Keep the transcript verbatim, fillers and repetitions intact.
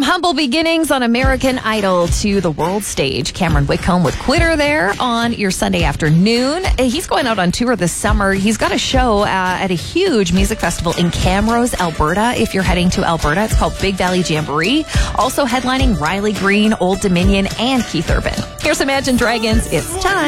humble beginnings on American Idol to the world stage. Cameron Whitcomb with Quitter there on your Sunday afternoon. He's going out on tour this summer. He's got a show uh, at a huge music festival in Camrose, Alberta. If you're heading to Alberta, it's called Big Valley Jamboree. Also headlining Riley Green, Old Dominion, and Keith Urban. Here's Imagine Dragons. It's time.